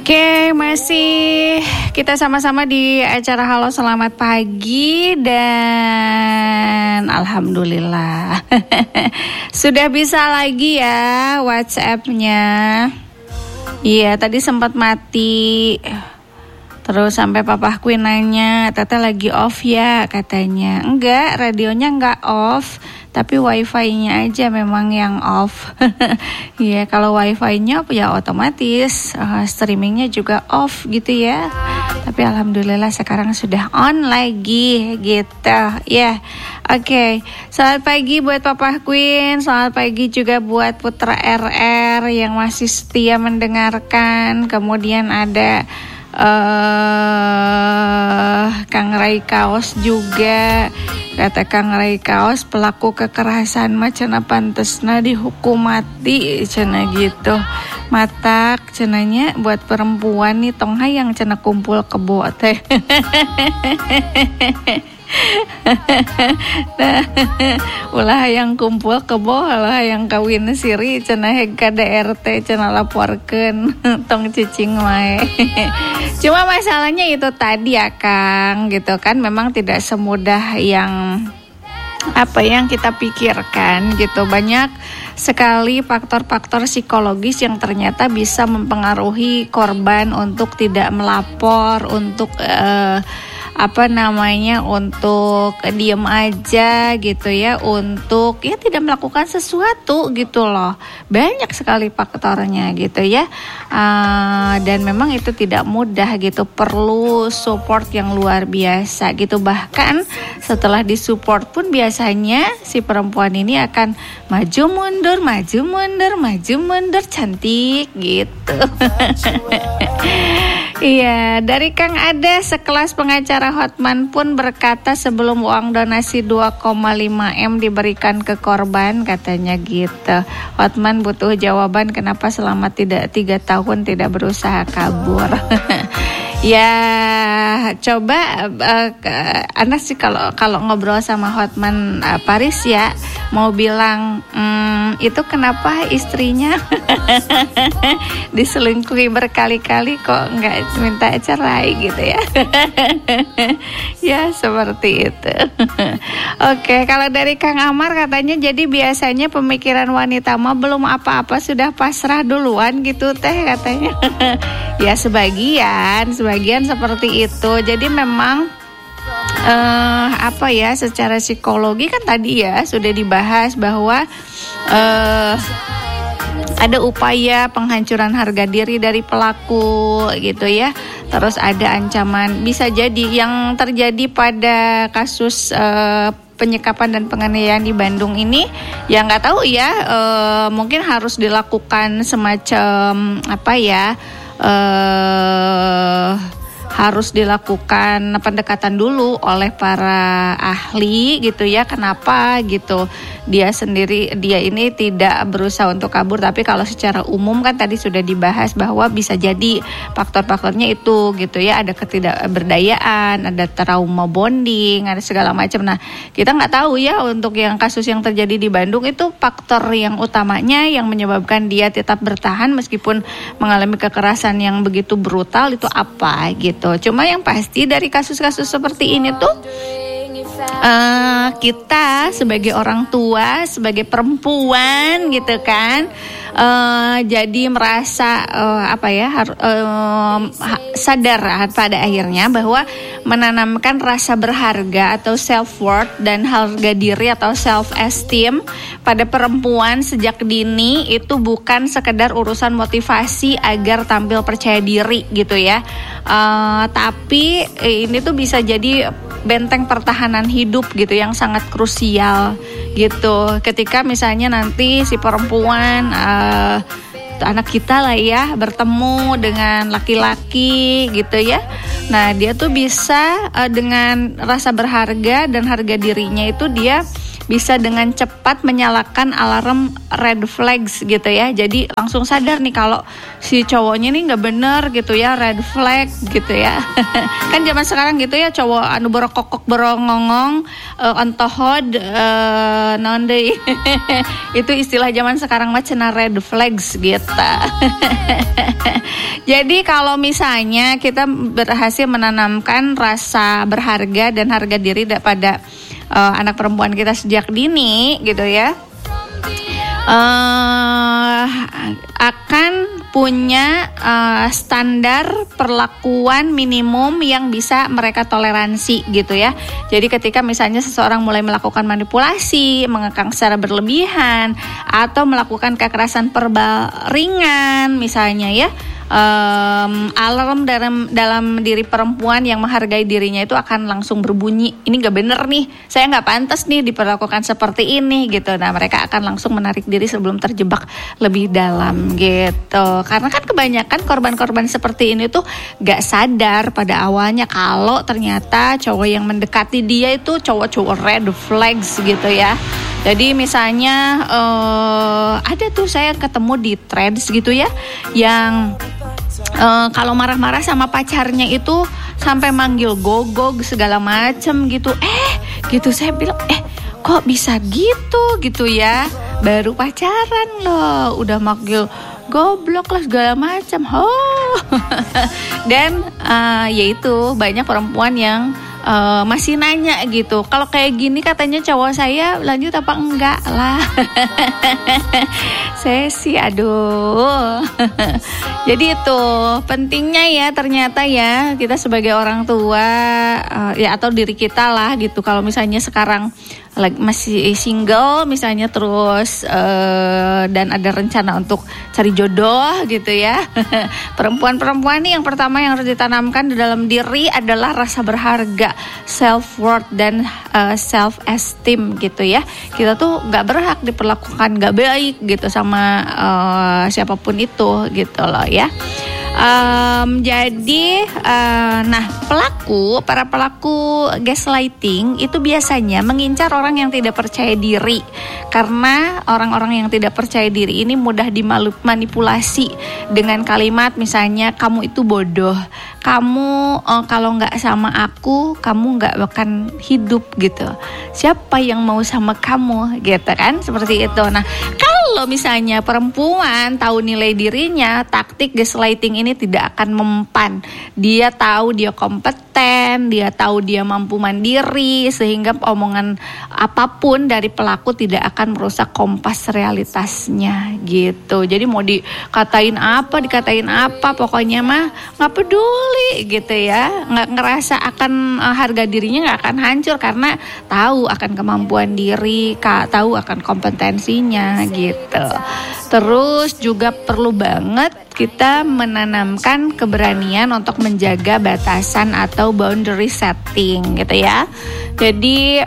Oke, masih kita sama-sama di acara Halo Selamat Pagi dan alhamdulillah sudah bisa lagi ya WhatsApp-nya. Iya, tadi sempat mati. Terus sampai Papa Queen nanya, Tete lagi off ya katanya. Enggak, radionya enggak off, tapi wifi-nya aja memang yang off. Iya, kalau wifi-nya ya otomatis streamingnya juga off gitu ya. Tapi alhamdulillah sekarang sudah on lagi gitu ya. Oke, selamat pagi buat Papa Queen, selamat pagi juga buat Putra RR yang masih setia mendengarkan. Kemudian ada Kang Rai Kaos juga. Kata Kang Rai Kaos, pelaku kekerasan macana pantesna dihukum mati cenah gitu. Matak cenanya buat perempuan nih tong hayang cenah kumpul kebo teh. Ulah yang kumpul kebo, ulah yang kawin siri cenah heg ka DRT cenah laporkeun tong cicing wae. Cuma masalahnya itu tadi ya Kang, gitu kan, memang tidak semudah yang yang kita pikirkan gitu. Banyak sekali faktor-faktor psikologis yang ternyata bisa mempengaruhi korban untuk tidak melapor, untuk untuk diem aja gitu ya, untuk ya tidak melakukan sesuatu gitu loh. Banyak sekali faktornya gitu ya, dan memang itu tidak mudah gitu, perlu support yang luar biasa gitu. Bahkan setelah disupport pun biasanya si perempuan ini akan maju mundur cantik gitu. Iya, dari Kang Ada, sekelas pengacara Hotman pun berkata sebelum uang donasi 2,5 M diberikan ke korban, katanya gitu. Hotman butuh jawaban kenapa selama 3 tahun tidak berusaha kabur. Ya, coba Anda sih kalau ngobrol sama Hotman Paris ya, mau bilang itu kenapa istrinya diselingkuhi berkali-kali kok nggak minta cerai gitu ya. Ya seperti itu. Oke, kalau dari Kang Amar katanya jadi biasanya pemikiran wanita mah belum apa-apa sudah pasrah duluan gitu teh katanya. Ya sebagian seperti itu. Jadi memang secara psikologi kan tadi ya sudah dibahas bahwa ada upaya penghancuran harga diri dari pelaku gitu ya. Terus ada ancaman, bisa jadi yang terjadi pada kasus penyekapan dan penganiayaan di Bandung ini, ya nggak tahu ya, mungkin harus dilakukan semacam harus dilakukan pendekatan dulu oleh para ahli gitu ya, kenapa gitu dia ini tidak berusaha untuk kabur. Tapi kalau secara umum kan tadi sudah dibahas bahwa bisa jadi faktor-faktornya itu gitu ya, ada ketidakberdayaan, ada trauma bonding, ada segala macam. Nah kita nggak tahu ya untuk yang kasus yang terjadi di Bandung itu faktor yang utamanya yang menyebabkan dia tetap bertahan meskipun mengalami kekerasan yang begitu brutal itu apa gitu. Cuma yang pasti dari kasus-kasus seperti ini tuh kita sebagai orang tua, sebagai perempuan gitu kan, jadi merasa sadar pada akhirnya bahwa menanamkan rasa berharga atau self worth dan harga diri atau self esteem pada perempuan sejak dini itu bukan sekedar urusan motivasi agar tampil percaya diri gitu ya, tapi ini tuh bisa jadi benteng pertahanan hidup gitu yang sangat krusial gitu. Ketika misalnya nanti si perempuan anak kita lah ya bertemu dengan laki-laki gitu ya, nah dia tuh bisa dengan rasa berharga dan harga dirinya itu dia bisa dengan cepat menyalakan alarm red flags gitu ya. Jadi langsung sadar nih kalau si cowoknya nih nggak bener gitu ya, red flag gitu ya. Kan zaman sekarang gitu ya, cowok anu borokokok borongongong ontohod non deui. Itu istilah zaman sekarang mah cenah red flags gitu. Jadi kalau misalnya kita berhasil menanamkan rasa berharga dan harga diri pada anak perempuan kita sejak dini gitu ya, akan punya standar perlakuan minimum yang bisa mereka toleransi gitu ya. Jadi ketika misalnya seseorang mulai melakukan manipulasi, mengekang secara berlebihan, atau melakukan kekerasan verbal ringan misalnya ya, alarm dalam diri perempuan yang menghargai dirinya itu akan langsung berbunyi. Ini gak bener nih, saya gak pantas nih diperlakukan seperti ini gitu. Nah mereka akan langsung menarik diri sebelum terjebak lebih dalam gitu. Karena kan kebanyakan korban-korban seperti ini tuh gak sadar pada awalnya kalau ternyata cowok yang mendekati dia itu cowok-cowok red flags gitu ya. Jadi misalnya ada tuh saya ketemu di threads gitu ya, yang kalau marah-marah sama pacarnya itu sampai manggil gogog segala macem gitu. Gitu saya bilang kok bisa gitu ya, baru pacaran loh udah manggil goblok lah segala macam. Dan yaitu banyak perempuan yang masih nanya gitu, kalau kayak gini katanya cowok saya lanjut apa enggak lah. Saya sih aduh. Jadi itu pentingnya ya, ternyata ya kita sebagai orang tua ya atau diri kita lah gitu, kalau misalnya sekarang masih single misalnya terus dan ada rencana untuk cari jodoh gitu ya. Perempuan-perempuan nih yang pertama yang harus ditanamkan di dalam diri adalah rasa berharga, self worth dan self esteem gitu ya. Kita tuh nggak berhak diperlakukan nggak baik gitu sama siapapun itu gitu loh ya. Jadi nah para pelaku gaslighting itu biasanya mengincar orang yang tidak percaya diri, karena orang-orang yang tidak percaya diri ini mudah dimanipulasi dengan kalimat misalnya kamu itu bodoh, kamu kalau nggak sama aku kamu nggak akan hidup gitu, siapa yang mau sama kamu gitu kan, seperti itu. Nah kalau misalnya perempuan tahu nilai dirinya, taktik gaslighting ini tidak akan mempan. Dia tahu dia kompeten, dia tahu dia mampu mandiri, sehingga omongan apapun dari pelaku tidak akan merusak kompas realitasnya gitu. Jadi mau dikatain apa, pokoknya mah nggak peduli gitu ya, nggak ngerasa akan harga dirinya nggak akan hancur karena tahu akan kemampuan diri, tahu akan kompetensinya gitu. Terus juga perlu banget kita menanamkan keberanian untuk menjaga batasan atau boundary setting gitu ya. Jadi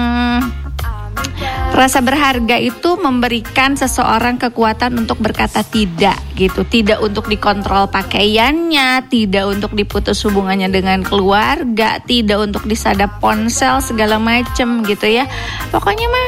rasa berharga itu memberikan seseorang kekuatan untuk berkata tidak gitu, tidak untuk dikontrol pakaiannya, tidak untuk diputus hubungannya dengan keluarga, tidak untuk disadap ponsel segala macem gitu ya. Pokoknya mah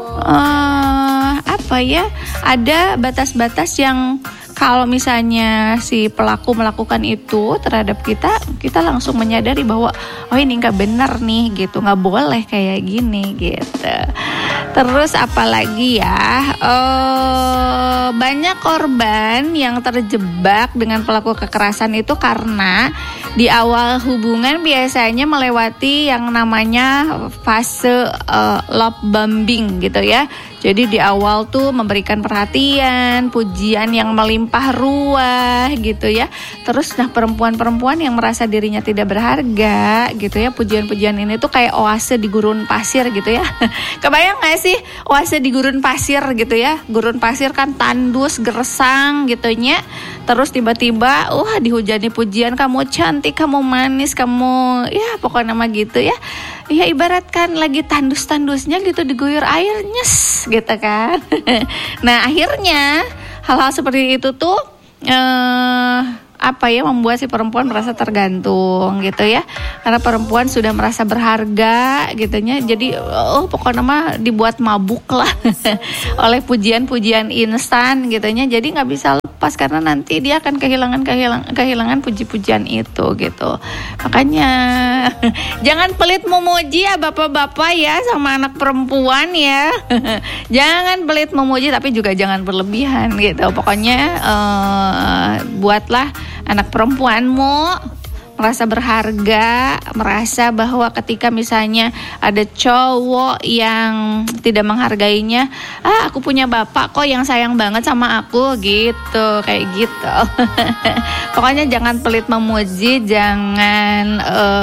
ada batas-batas yang kalau misalnya si pelaku melakukan itu terhadap kita langsung menyadari bahwa ini nggak benar nih gitu, nggak boleh kayak gini gitu. Terus apalagi ya, banyak korban yang terjebak dengan pelaku kekerasan itu karena di awal hubungan biasanya melewati yang namanya fase love bombing gitu ya. Jadi di awal tuh memberikan perhatian, pujian yang melimpah ruah gitu ya. Terus perempuan-perempuan yang merasa dirinya tidak berharga gitu ya, pujian-pujian ini tuh kayak oase di gurun pasir gitu ya. Kebayang gak sih oase di gurun pasir gitu ya? Gurun pasir kan tandus, gersang gitu nya. Terus tiba-tiba dihujani pujian, kamu cantik, kamu manis, kamu ya pokoknya nama gitu ya. Ya ibaratkan lagi tandus-tandusnya gitu diguyur air nyes gitu kan. Nah akhirnya hal-hal seperti itu tuh membuat si perempuan merasa tergantung gitu ya. Karena perempuan sudah merasa berharga gitunya. Jadi pokoknya mah dibuat mabuk lah oleh pujian-pujian instan gitunya. Jadi nggak bisa lepas karena nanti dia akan kehilangan puji-pujian itu gitu. Makanya jangan pelit memuji ya bapak-bapak ya sama anak perempuan ya. Jangan pelit memuji tapi juga jangan berlebihan gitu. Pokoknya buatlah anak perempuanmu merasa berharga, merasa bahwa ketika misalnya ada cowok yang tidak menghargainya, aku punya bapak kok yang sayang banget sama aku gitu, kayak gitu. Pokoknya jangan pelit memuji, jangan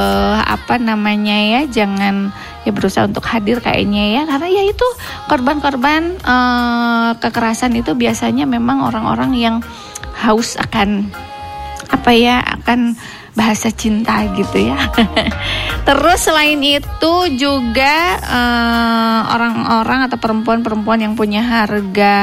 jangan berusaha untuk hadir kayaknya ya, karena ya itu korban-korban kekerasan itu biasanya memang orang-orang yang haus akan bahasa cinta gitu ya. Terus selain itu juga orang-orang atau perempuan-perempuan yang punya harga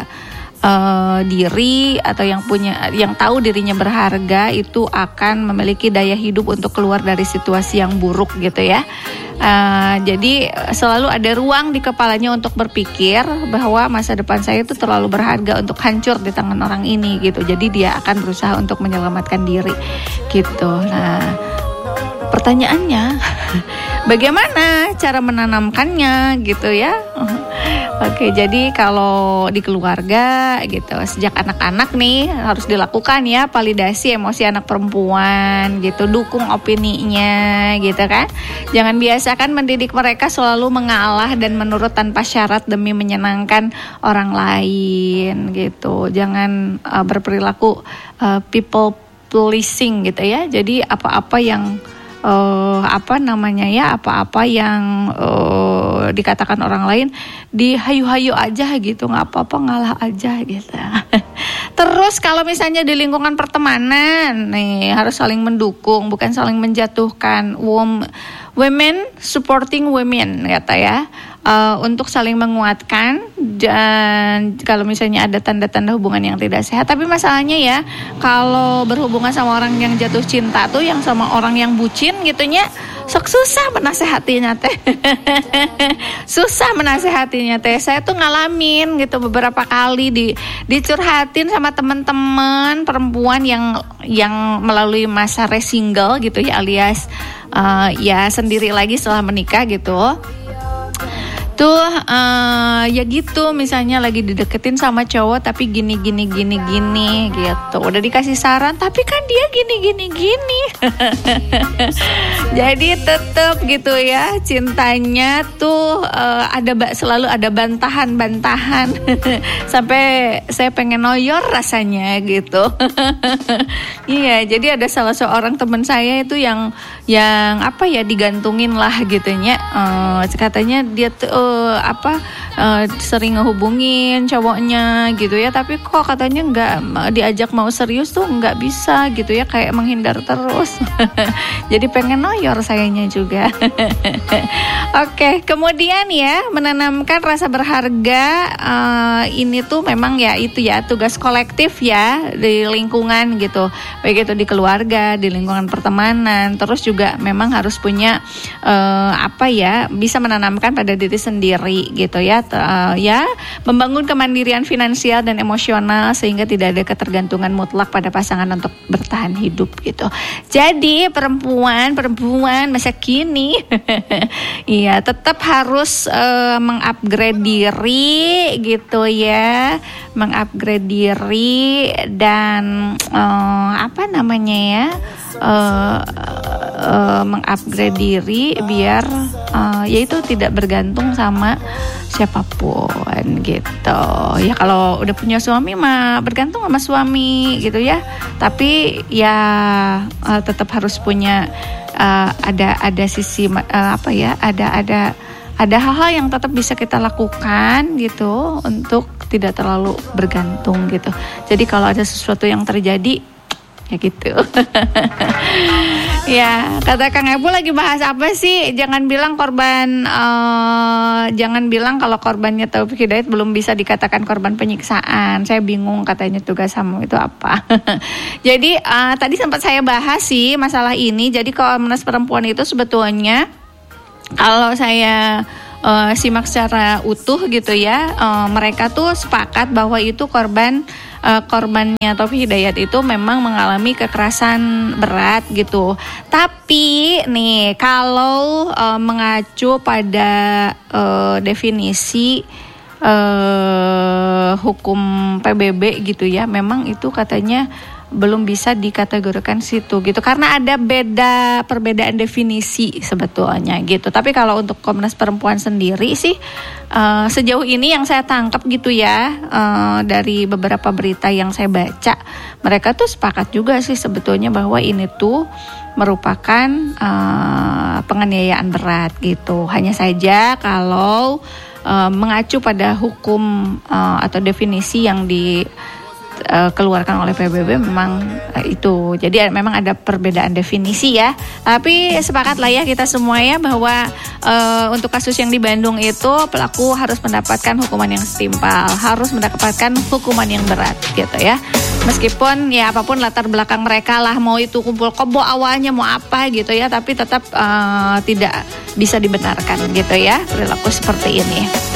diri atau yang tahu dirinya berharga itu akan memiliki daya hidup untuk keluar dari situasi yang buruk gitu ya. Jadi selalu ada ruang di kepalanya untuk berpikir bahwa masa depan saya itu terlalu berharga untuk hancur di tangan orang ini gitu. Jadi dia akan berusaha untuk menyelamatkan diri gitu. Nah, pertanyaannya bagaimana cara menanamkannya gitu ya. Oke, jadi kalau di keluarga gitu sejak anak-anak nih harus dilakukan ya validasi emosi anak perempuan gitu, dukung opininya gitu kan. Jangan biasakan mendidik mereka selalu mengalah dan menurut tanpa syarat demi menyenangkan orang lain gitu. Jangan berperilaku people pleasing gitu ya. Jadi apa-apa yang dikatakan orang lain dihayu-hayu aja gitu, nggak apa-apa ngalah aja gitu. Terus kalau misalnya di lingkungan pertemanan nih harus saling mendukung bukan saling menjatuhkan. Women supporting women kata ya. Untuk saling menguatkan dan kalau misalnya ada tanda-tanda hubungan yang tidak sehat. Tapi masalahnya ya kalau berhubungan sama orang yang jatuh cinta tuh yang sama orang yang bucin gitunya sok susah menasehatinya teh. Susah menasehatinya teh. Saya tuh ngalamin gitu beberapa kali dicurhatin sama teman-teman perempuan yang melalui masa re-single gitu ya, alias ya sendiri lagi setelah menikah gitu. Tuh ya gitu misalnya lagi dideketin sama cowok tapi gini gitu. Udah dikasih saran tapi kan dia gini. Jadi tetap gitu ya cintanya tuh selalu ada bantahan sampai saya pengen noyor rasanya gitu. Iya, jadi ada salah seorang teman saya itu yang digantungin lah gitunya. Katanya dia tuh sering ngehubungin cowoknya gitu ya, tapi kok katanya nggak diajak mau serius tuh nggak bisa gitu ya, kayak menghindar terus. Jadi pengen noyor sayanya juga. Oke, kemudian ya menanamkan rasa berharga ini tuh memang ya itu ya tugas kolektif ya di lingkungan gitu, baik itu di keluarga, di lingkungan pertemanan, terus juga memang harus punya bisa menanamkan pada diri sendiri gitu ya, membangun kemandirian finansial dan emosional sehingga tidak ada ketergantungan mutlak pada pasangan untuk bertahan hidup gitu. Jadi perempuan masa kini iya tetap harus mengupgrade diri gitu ya, mengupgrade diri dan mengupgrade diri biar yaitu tidak bergantung sama siapapun gitu ya. Kalau udah punya suami mah bergantung sama suami gitu ya, tapi ya tetap harus punya ada sisi ada hal-hal yang tetap bisa kita lakukan gitu untuk tidak terlalu bergantung gitu. Jadi kalau ada sesuatu yang terjadi katanya gitu. Ya, kata Kang Ebu lagi bahas apa sih? Jangan bilang kalau korbannya Taufik Hidayat belum bisa dikatakan korban penyiksaan. Saya bingung katanya tugas HAM itu apa. Jadi tadi sempat saya bahas sih masalah ini. Jadi Komnas Perempuan itu sebetulnya kalau saya simak secara utuh gitu ya, mereka tuh sepakat bahwa itu korbannya Taufik Hidayat itu memang mengalami kekerasan berat gitu. Tapi nih kalau mengacu pada definisi hukum PBB gitu ya, memang itu katanya belum bisa dikategorikan situ gitu karena ada perbedaan definisi sebetulnya gitu. Tapi kalau untuk Komnas Perempuan sendiri sih sejauh ini yang saya tangkap gitu ya, dari beberapa berita yang saya baca, mereka tuh sepakat juga sih sebetulnya bahwa ini tuh merupakan penganiayaan berat gitu. Hanya saja kalau mengacu pada hukum atau definisi yang dikeluarkan oleh PBB memang itu. Jadi memang ada perbedaan definisi ya. Tapi sepakat lah ya kita semua ya bahwa untuk kasus yang di Bandung itu pelaku harus mendapatkan hukuman yang setimpal, harus mendapatkan hukuman yang berat gitu ya. Meskipun ya apapun latar belakang mereka lah, mau itu kumpul kebo awalnya mau apa gitu ya, tapi tetap tidak bisa dibenarkan gitu ya perilaku seperti ini.